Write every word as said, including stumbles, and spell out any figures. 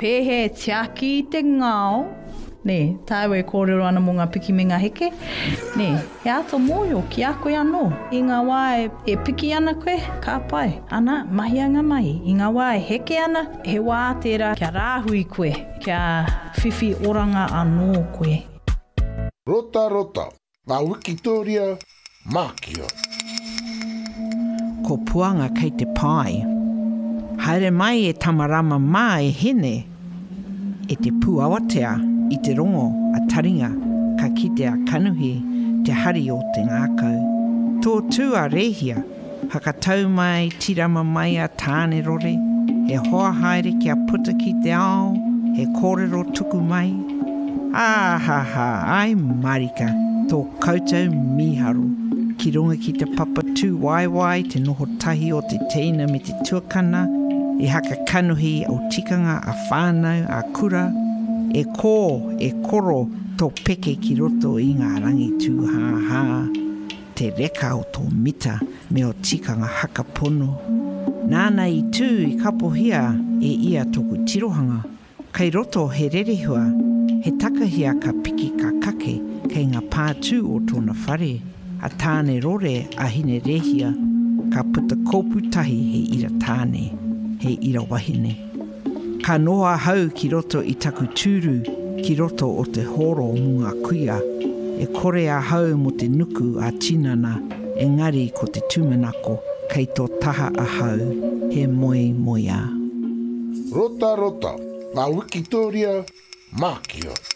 Pehe tiaki te ngao. Ne, tāu e kōrero ana mō ngā piki me ngā heke. Ne, he ato mōio ki a koe anō. I ngā wā e, e piki ana koe, ka pai. Ana, mahi a ngā mahi. I ngā wā e heke ana, he wā tērā kia rāhui koe, kia whiwhi oranga anō koe. Rota rota, ngā Wikitoria Mākio. Ko puanga kei te pai. Haere mai e tamarama mā e hene. E te pūawatea i te rongo a taringa ka kite a kanuhi te hari o te ngākau. Tō tū a rehia, hakatau mai tirama mai a tāne rore, he hoa haere ki a puta ki te ao, he kōrero tuku mai. Āhaha, ai marika, tō koutou miharo. Ki runga ki te papa tū waiwai, te noho tahi o te teina me te tuakana, e haka kanuhi au tikanga a whānau a kura, e kō, e koro tō peke ki roto i ngā rangi tū hā-hā, te reka o tō mita me o tikanga haka pono. Nāna i tū i kapohia e ia tōku tirohanga, kei roto he rerehua, he takahia ka piki ka kake kei ngā pātū o tōna whare, a tāne rore a hine rehia, ka puta kōpu tahi he ira tāne. He ira wahine. Ka noa hau ki roto i taku tūru, ki roto o te horo o munga kuia, e kore a hau mo te nuku a tinana, engari ko te tūmanako, kei tō taha a hau, he moe moea. Rota rota, ngā Wikitoria Mākio.